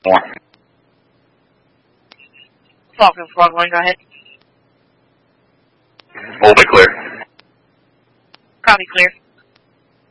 More. Falcon Foghorn, go ahead. Will be clear. Copy, clear.